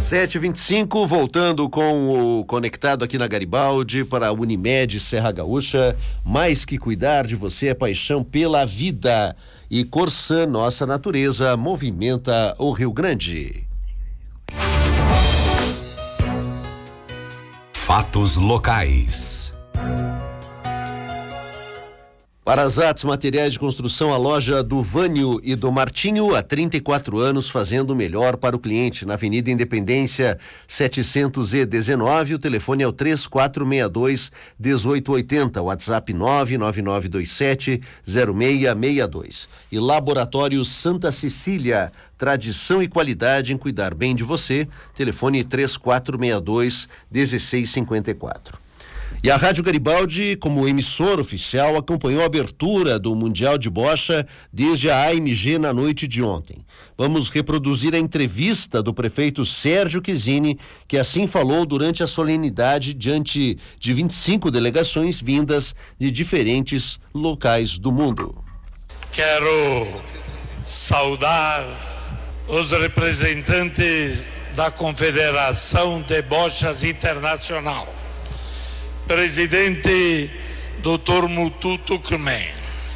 7h25, voltando com o Conectado aqui na Garibaldi para a Unimed Serra Gaúcha. Mais que cuidar de você é paixão pela vida. E Corsã, nossa natureza, movimenta o Rio Grande. Fatos locais. Parazats Materiais de Construção, a loja do Vânio e do Martinho, há 34 anos, fazendo o melhor para o cliente. Na Avenida Independência 719, o telefone é o 3462-1880, WhatsApp 99927-0662. E Laboratório Santa Cecília, tradição e qualidade em cuidar bem de você, telefone 3462-1654. E a Rádio Garibaldi, como emissora oficial, acompanhou a abertura do Mundial de Bocha desde a AMG na noite de ontem. Vamos reproduzir a entrevista do prefeito Sérgio Chiesini, que assim falou durante a solenidade diante de 25 delegações vindas de diferentes locais do mundo. Quero saudar os representantes da Confederação de Bochas Internacional. Presidente Dr. Mututu Kmen,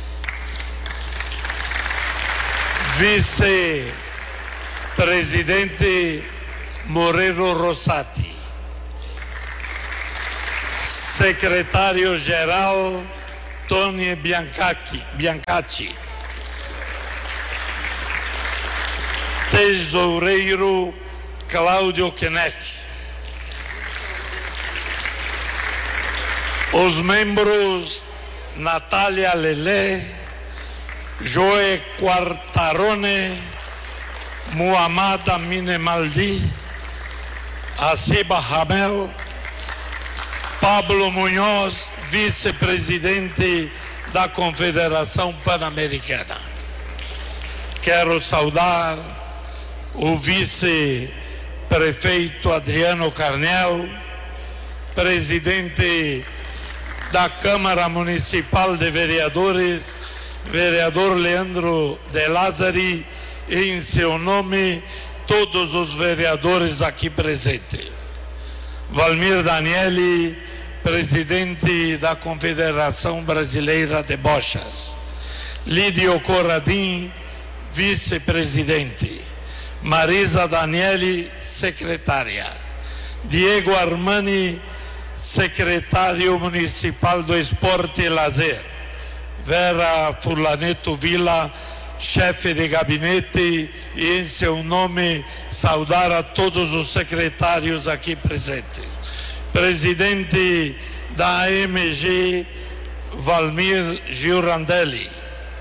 vice-presidente Moreno Rossati, secretário-geral Tony Biancacci, tesoureiro Cláudio Knecht, os membros Natália Lelé, Joe Quartarone, Muhammad Amine Maldi, Asiba Hamel, Pablo Munhoz, vice-presidente da Confederação Pan-Americana. Quero saudar o vice-prefeito Adriano Carnel, presidente da Câmara Municipal de Vereadores, vereador Leandro de Lázari, e em seu nome todos os vereadores aqui presentes. Valmir Danieli, presidente da Confederação Brasileira de Bochas. Lídio Corradim, vice-presidente. Marisa Danieli, secretária. Diego Armani, secretário municipal do Esporte e Lazer. Vera Furlaneto Vila, chefe de gabinete, e em seu nome saudar a todos os secretários aqui presentes. Presidente da AMG, Valmir Giurandelli.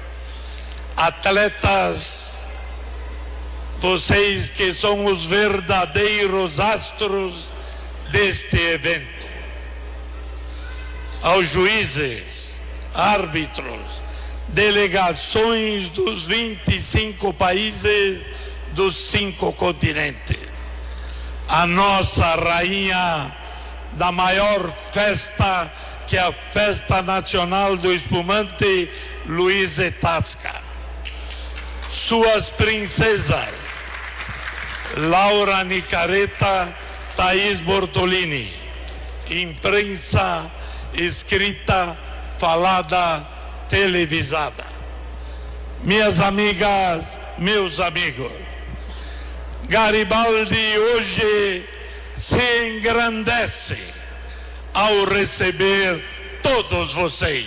Atletas, vocês que são os verdadeiros astros deste evento. Aos juízes, árbitros, delegações dos 25 países dos 5 continentes. A nossa rainha da maior festa, que é a Festa Nacional do Espumante, Luísa Tasca. Suas princesas, Laura Nicareta, Thaís Bortolini. Imprensa escrita, falada, televisada. Minhas amigas, meus amigos, Garibaldi hoje se engrandece ao receber todos vocês.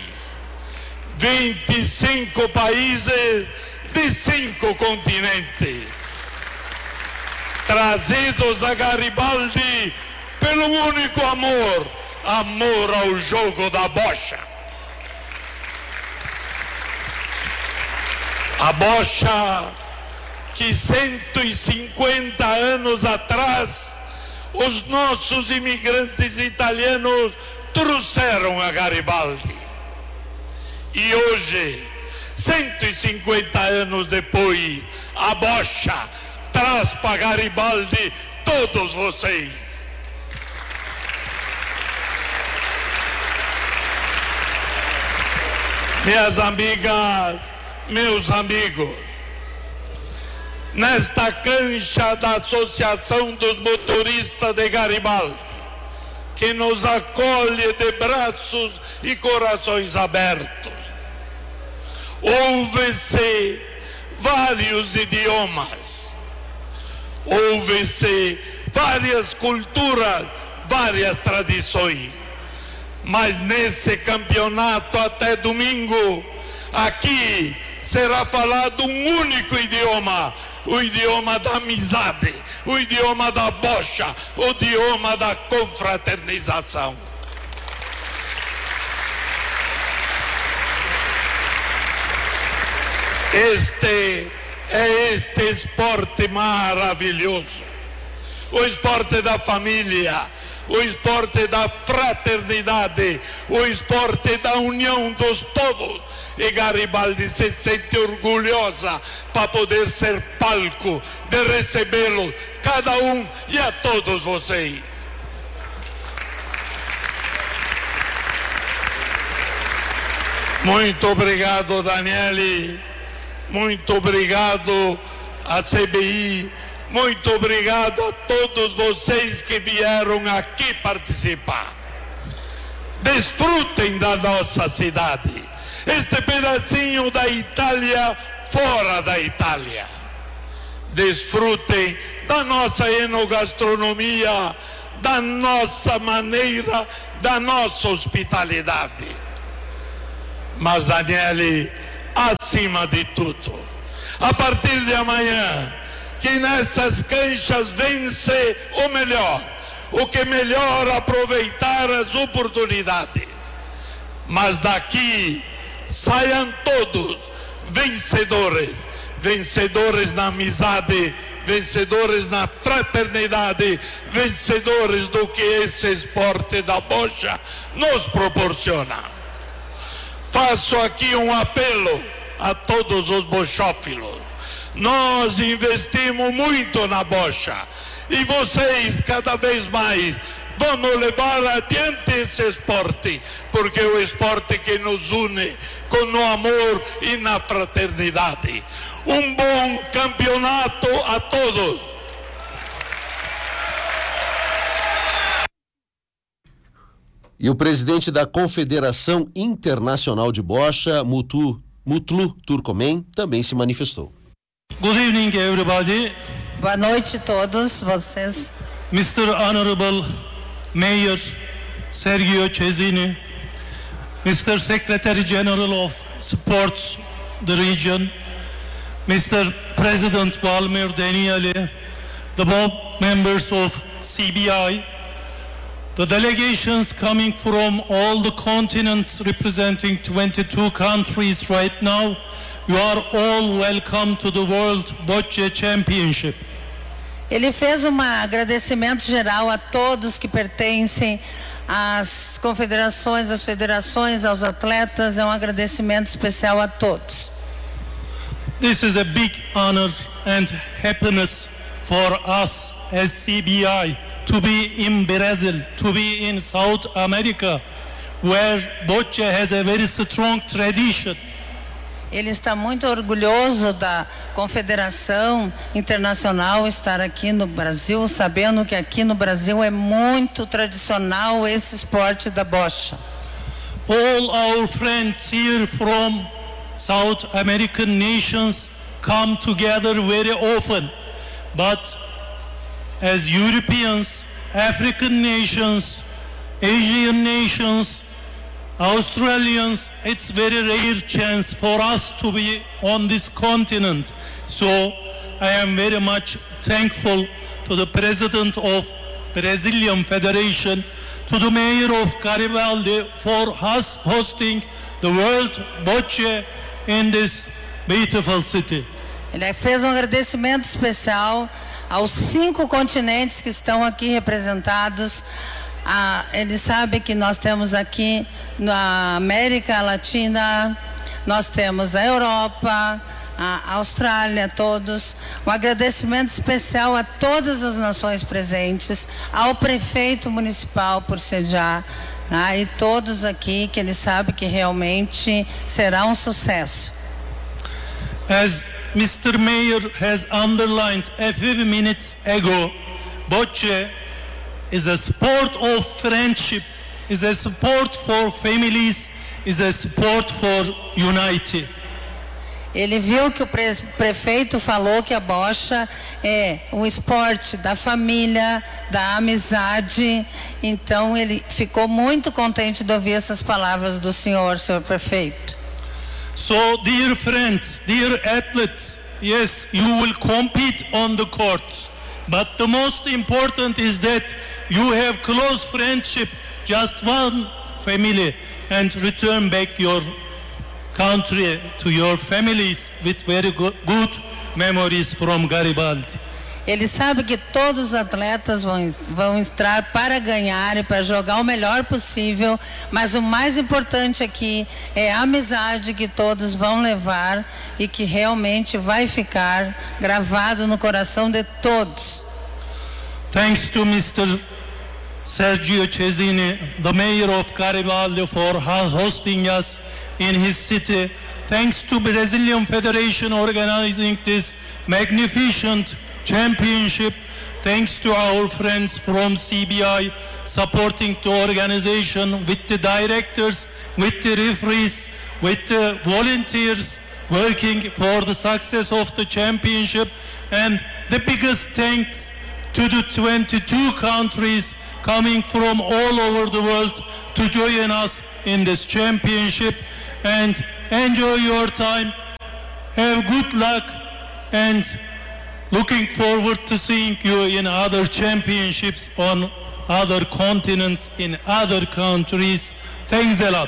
25 países de 5 continentes, trazidos a Garibaldi pelo único amor ao jogo da bocha. A bocha que 150 anos atrás os nossos imigrantes italianos trouxeram a Garibaldi. E hoje, 150 anos depois, a bocha traz para Garibaldi todos vocês. Minhas amigas, meus amigos, nesta cancha da Associação dos Motoristas de Garibaldi, que nos acolhe de braços e corações abertos. Ouve-se vários idiomas, ouve-se várias culturas, várias tradições, mas nesse campeonato até domingo, aqui será falado um único idioma, o idioma da amizade, o idioma da bocha, o idioma da confraternização. Este esporte maravilhoso, o esporte da família, o esporte da fraternidade, o esporte da união dos povos. E Garibaldi se sente orgulhosa para poder ser palco de recebê-lo, cada um e a todos vocês. Muito obrigado, Daniele. Muito obrigado à CBI. Muito obrigado a todos vocês que vieram aqui participar. Desfrutem da nossa cidade, este pedacinho da Itália fora da Itália. Desfrutem da nossa enogastronomia, da nossa maneira, da nossa hospitalidade. Mas, Daniele, acima de tudo, a partir de amanhã, que nessas canchas vence o que melhor aproveitar as oportunidades. Mas daqui saiam todos vencedores, vencedores na amizade, vencedores na fraternidade, vencedores do que esse esporte da bocha nos proporciona. Faço aqui um apelo a todos os bochófilos. Nós investimos muito na bocha e vocês cada vez mais vamos levar adiante esse esporte, porque é o esporte que nos une com o amor e na fraternidade. Um bom campeonato a todos. E o presidente da Confederação Internacional de Bocha, Mutlu Turcomen, também se manifestou. Good evening, everybody. Boa noite a todos vocês. Mr. Honorable Mayor Sergio Cesini, Mr. Secretary General of Sports, the region, Mr. President Valmir Danieli, the board members of CBI, the delegations coming from all the continents representing 22 countries right now, you are all welcome to the World Bocce Championship. Ele fez um agradecimento geral a todos que pertencem às confederações, às federações, aos atletas. É um agradecimento especial a todos. This is a big honor and happiness for us as CBI to be in Brazil, to be in South America, where Bocce has a very strong tradition. Ele está muito orgulhoso da Confederação Internacional estar aqui no Brasil, sabendo que aqui no Brasil é muito tradicional esse esporte da bocha. All our friends here from South American nations come together very often, but as Europeans, African nations, Asian nations, Australians, it's very rare chance for us to be on this continent. So I am very much thankful to the President of Brazilian Federation, to the Mayor of Garibaldi for us hosting the World Bocce in this beautiful city. Ele fez um agradecimento especial aos 5 continentes que estão aqui representados. Ele sabe que nós temos aqui na América Latina, nós temos a Europa, a Austrália, todos. Um agradecimento especial a todas as nações presentes, ao prefeito municipal por sediar, e todos aqui, que ele sabe que realmente será um sucesso. As Mr. Mayor has underlined a few minutes ago, bocce is a sport of friendship, is a sport for families, is a sport for unity. Ele viu que o prefeito falou que a bocha é um esporte da família, da amizade. Então ele ficou muito contente de ouvir essas palavras do senhor prefeito. So, dear friends, dear athletes, yes, you will compete on the courts, but the most important is that you have close friendship, just one family, and return back your country to your families with very good memories from Garibaldi. Ele sabe que todos os atletas vão entrar para ganhar e para jogar o melhor possível, mas o mais importante aqui é a amizade que todos vão levar e que realmente vai ficar gravado no coração de todos. Thanks to Mr. Sergio Cesini, the mayor of Garibaldi, for hosting us in his city. Thanks to Brazilian Federation organizing this magnificent championship. Thanks to our friends from CBI supporting the organization, with the directors, with the referees, with the volunteers working for the success of the championship. And the biggest thanks to the 22 countries coming from all over the world to join us in this championship. And enjoy your time, have good luck, and looking forward to seeing you in other championships on other continents, in other countries. Thanks a lot.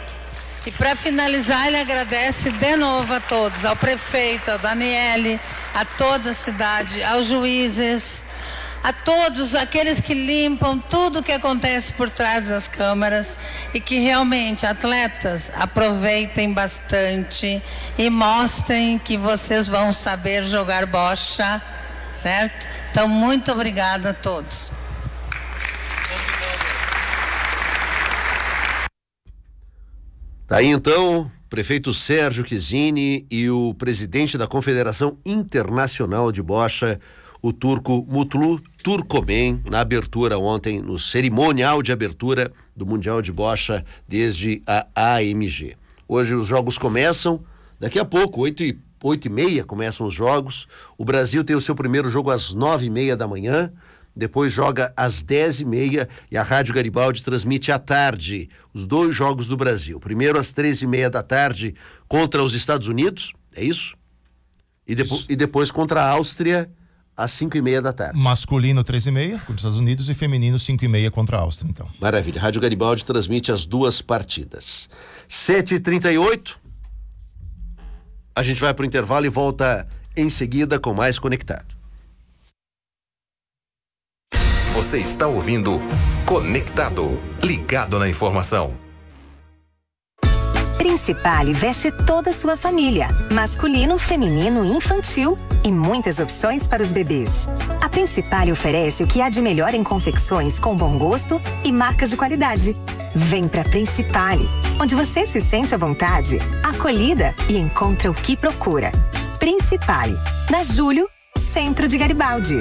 E para finalizar, ele agradece de novo a todos, ao prefeito, ao Daniele, a toda a cidade, aos juízes, a todos aqueles que limpam tudo que acontece por trás das câmeras, e que realmente, atletas, aproveitem bastante e mostrem que vocês vão saber jogar bocha, certo? Então, muito obrigada a todos. Tá aí então, prefeito Sérgio Cesini e o presidente da Confederação Internacional de Bocha, o turco Mutlu Turkomen, na abertura ontem, no cerimonial de abertura do Mundial de Bocha desde a AMG. Hoje os jogos começam, daqui a pouco, 8h30 começam os jogos. O Brasil tem o seu primeiro jogo às 9h30 da manhã, depois joga às 10h30 e a Rádio Garibaldi transmite à tarde os dois jogos do Brasil. Primeiro às 13h30 da tarde contra os Estados Unidos, é isso? E depois contra a Áustria às 5h30 da tarde. Masculino 13h30 contra os Estados Unidos e feminino 5h30 contra a Áustria, então. Maravilha. Rádio Garibaldi transmite as duas partidas. 7h38. A gente vai para o intervalo e volta em seguida com mais Conectado. Você está ouvindo Conectado, ligado na informação. Principale veste toda a sua família, masculino, feminino e infantil, e muitas opções para os bebês. A Principale oferece o que há de melhor em confecções com bom gosto e marcas de qualidade. Vem pra Principale, onde você se sente à vontade, acolhida e encontra o que procura. Principale, na Júlio, centro de Garibaldi.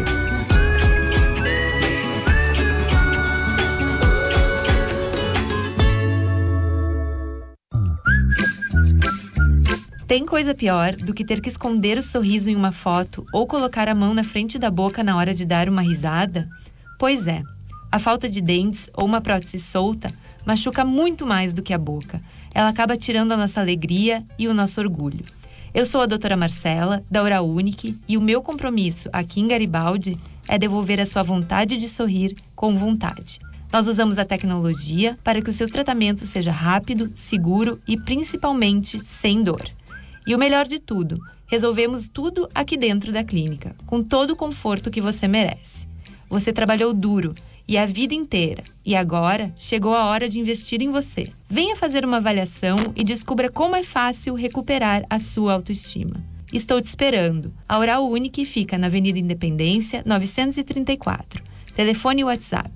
Tem coisa pior do que ter que esconder o sorriso em uma foto ou colocar a mão na frente da boca na hora de dar uma risada? Pois é, a falta de dentes ou uma prótese solta machuca muito mais do que a boca. Ela acaba tirando a nossa alegria e o nosso orgulho. Eu sou a doutora Marcela, da Oral Unique, e o meu compromisso aqui em Garibaldi é devolver a sua vontade de sorrir com vontade. Nós usamos a tecnologia para que o seu tratamento seja rápido, seguro e principalmente sem dor. E o melhor de tudo, resolvemos tudo aqui dentro da clínica, com todo o conforto que você merece. Você trabalhou duro e a vida inteira, e agora chegou a hora de investir em você. Venha fazer uma avaliação e descubra como é fácil recuperar a sua autoestima. Estou te esperando. A Oral Unique fica na Avenida Independência, 934. Telefone e WhatsApp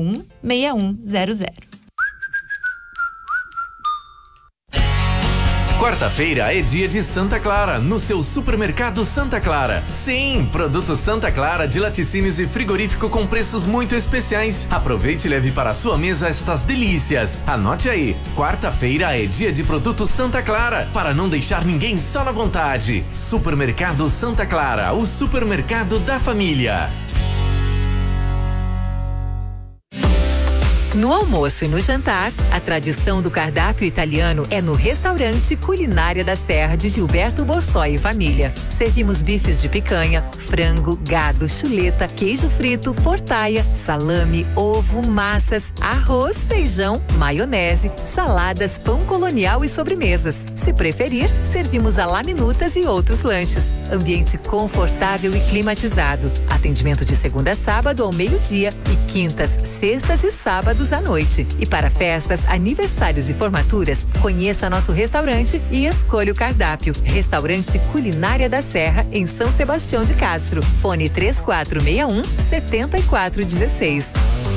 999516100. Quarta-feira é dia de Santa Clara, no seu supermercado Santa Clara. Sim, produto Santa Clara de laticínios e frigorífico com preços muito especiais. Aproveite e leve para a sua mesa estas delícias. Anote aí, quarta-feira é dia de produto Santa Clara, para não deixar ninguém só na vontade. Supermercado Santa Clara, o supermercado da família. No almoço e no jantar, a tradição do cardápio italiano é no restaurante Culinária da Serra de Gilberto Borsoi e família. Servimos bifes de picanha, frango, gado, chuleta, queijo frito, fortaia, salame, ovo, massas, arroz, feijão, maionese, saladas, pão colonial e sobremesas. Se preferir, servimos a laminutas e outros lanches. Ambiente confortável e climatizado. Atendimento de segunda a sábado ao meio-dia e quintas, sextas e sábados à noite. E para festas, aniversários e formaturas, conheça nosso restaurante e escolha o cardápio. Restaurante Culinária da Serra, em São Sebastião de Castro. Fone 3461-7416.